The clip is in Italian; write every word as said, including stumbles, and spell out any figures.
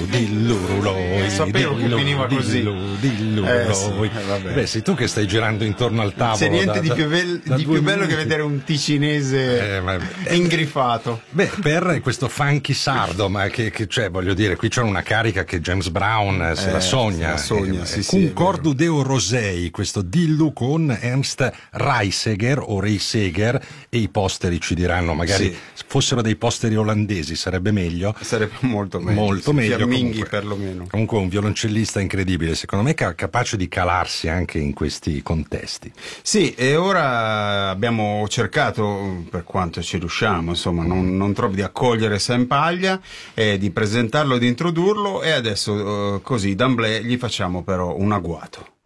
dillo lui. Sapevo che finiva così. Dillo, dillo Eh, sì, lui. eh, vabbè. Beh, sei tu che stai girando intorno al tavolo. C'è niente da- di da- più, bel- da di due più bello minuti. che vedere un ticinese Eh, ma- ingrifato. Beh, per questo funky sardo, ma che, che c'è, voglio dire, qui c'è una carica che James Brown eh, se Eh, la sogna. se la sogna, Eh, sì, sì, è Concordo Deo Rosei, questo dillo con Ernst Reiseger o Reiseger, e i posteri ci diranno, magari Sì. fossero dei posteri olandesi sarebbe meglio. Sarebbe molto meglio. Molto sì, meglio, fiamminghi comunque. perlomeno. Comunque un violoncellista incredibile, secondo me ca- capace di calarsi anche in questi contesti. Sì, e ora abbiamo cercato, per quanto ci riusciamo, insomma, non, non troppo di accogliere Sam Paglia, e di presentarlo, di introdurlo, e adesso eh, così d'amblè gli facciamo però un agguato.